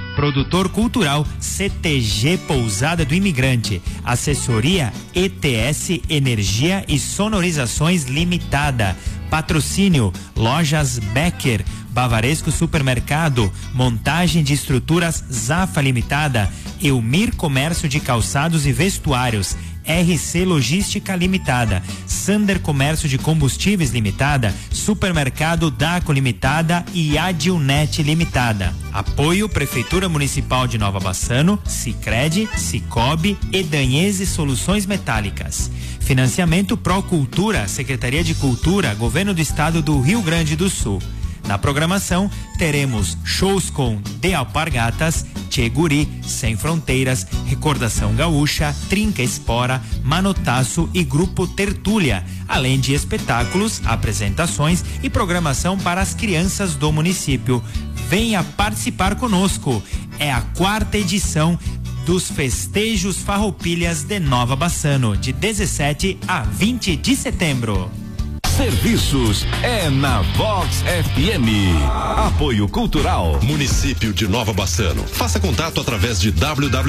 Produtor cultural CTG Pousada do Imigrante. Assessoria ETS Energia e Sonorizações Limitada. Patrocínio Lojas Becker, Bavaresco Supermercado, Montagem de Estruturas Zafa Limitada, Eumir Comércio de Calçados e Vestuários, RC Logística Limitada, Sander Comércio de Combustíveis Limitada, Supermercado Daco Limitada e Adilnet Limitada. Apoio Prefeitura Municipal de Nova Bassano, Sicredi, Cicobi e Danhese Soluções Metálicas. Financiamento Procultura, Secretaria de Cultura, Governo do Estado do Rio Grande do Sul. Na programação, teremos shows com De Alpargatas, Tchê Guri, Sem Fronteiras, Recordação Gaúcha, Trinca Espora, Manotaço e Grupo Tertúlia, além de espetáculos, apresentações e programação para as crianças do município. Venha participar conosco. É a 4ª edição dos Festejos Farroupilhas de Nova Bassano, de 17 a 20 de setembro. Serviços é na Vox FM. Apoio Cultural Município de Nova Bassano. Faça contato através de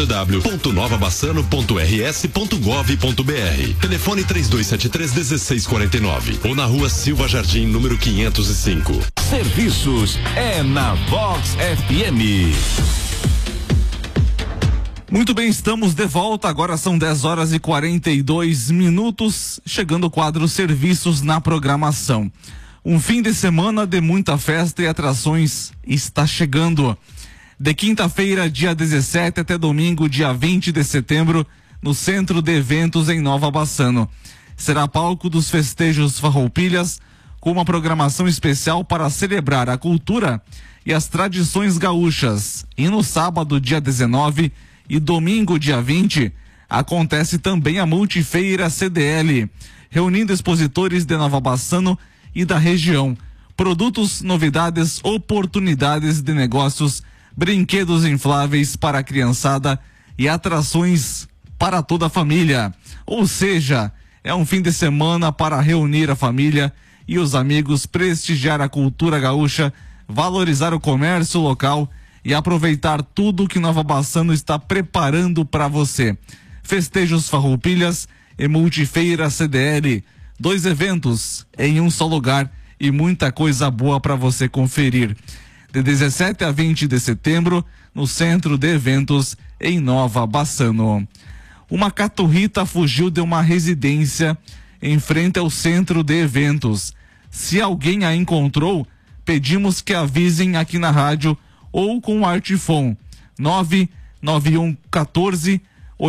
www.novabassano.rs.gov.br. Telefone 3273-1649 ou na Rua Silva Jardim, número 505. Serviços é na Vox FM. Muito bem, estamos de volta, agora são 10h42, chegando o quadro Serviços na Programação. Um fim de semana de muita festa e atrações está chegando. De quinta-feira, dia 17, até domingo, dia 20 de setembro, no Centro de Eventos em Nova Bassano. Será palco dos Festejos Farroupilhas, com uma programação especial para celebrar a cultura e as tradições gaúchas. E no sábado, dia 19, e domingo, dia 20, acontece também a Multifeira CDL, reunindo expositores de Nova Bassano e da região. Produtos, novidades, oportunidades de negócios, brinquedos infláveis para a criançada e atrações para toda a família. Ou seja, é um fim de semana para reunir a família e os amigos, prestigiar a cultura gaúcha, valorizar o comércio local e aproveitar tudo que Nova Bassano está preparando para você. Festejos Farroupilhas e Multifeira CDL, 2 eventos em um só lugar e muita coisa boa para você conferir. De 17 a 20 de setembro, no Centro de Eventos em Nova Bassano. Uma caturrita fugiu de uma residência em frente ao Centro de Eventos. Se alguém a encontrou, pedimos que avisem aqui na rádio ou com o Artifon 99114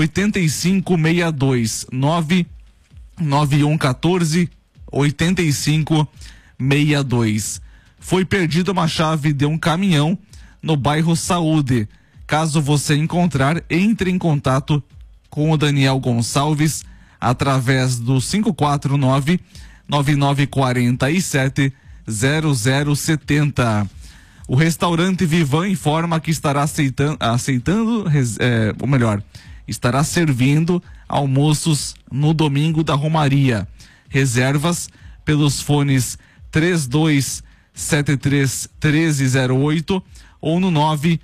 8562 99114 8562. Foi perdida uma chave de um caminhão no bairro Saúde. Caso você encontrar, entre em contato com o Daniel Gonçalves através do 549 9947 0070. O restaurante Vivan informa que estará estará servindo almoços no domingo da Romaria. Reservas pelos fones 3273-1308 ou no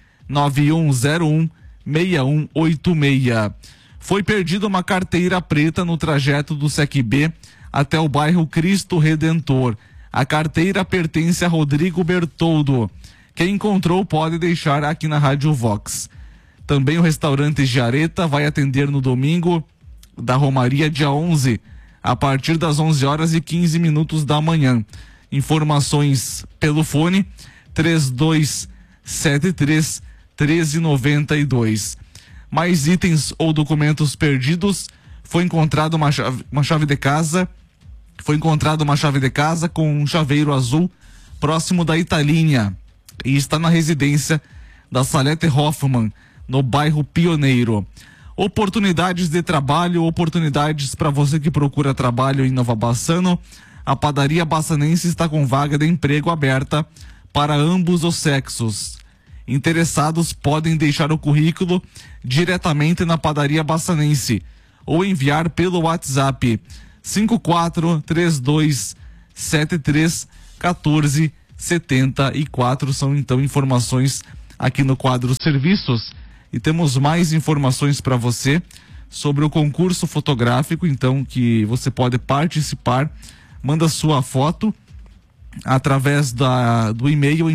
99101-6186. Foi perdida uma carteira preta no trajeto do SECB até o bairro Cristo Redentor. A carteira pertence a Rodrigo Bertoldo. Quem encontrou pode deixar aqui na Rádio Vox. Também o restaurante Jareta vai atender no domingo da Romaria, dia 11, a partir das 11h15 da manhã. Informações pelo fone 3273-1392. Mais itens ou documentos perdidos. Foi encontrada uma chave de casa. Foi encontrada uma chave de casa com um chaveiro azul próximo da Italínea e está na residência da Salete Hoffmann, no bairro Pioneiro. Oportunidades de trabalho, oportunidades para você que procura trabalho em Nova Bassano. A padaria bassanense está com vaga de emprego aberta para ambos os sexos. Interessados podem deixar o currículo diretamente na padaria bassanense ou enviar pelo WhatsApp 5432731474. São então informações aqui no quadro Serviços, e temos mais informações para você sobre o concurso fotográfico, então, que você pode participar. Manda sua foto através do e-mail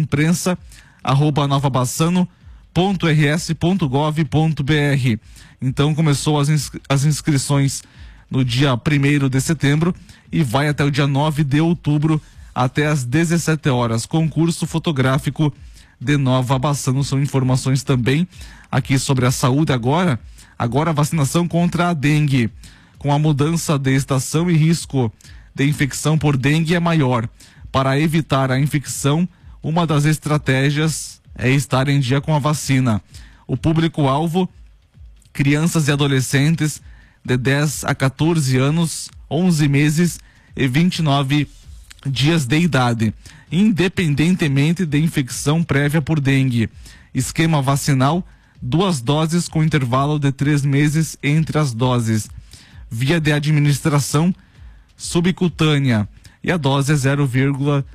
imprensa@novabassano.rs.gov.br. Então começou as inscrições no dia 1º de setembro e vai até o dia 9 de outubro até às 17 horas. Concurso fotográfico de Nova Bassano. São informações também aqui sobre a saúde agora a vacinação contra a dengue. Com a mudança de estação e risco de infecção por dengue é maior. Para evitar a infecção, uma das estratégias é estar em dia com a vacina. O público-alvo, crianças e adolescentes de 10 a 14 anos, 11 meses e 29 dias de idade, independentemente de infecção prévia por dengue. Esquema vacinal, 2 doses com intervalo de 3 meses entre as doses. Via de administração subcutânea. E a dose é 0,5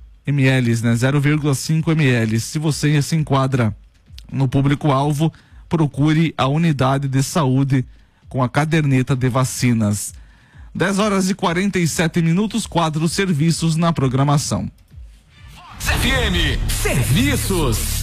ml. Se você se enquadra no público-alvo, procure a unidade de saúde com a caderneta de vacinas. 10h47, quadro Serviços na programação. FM Serviços.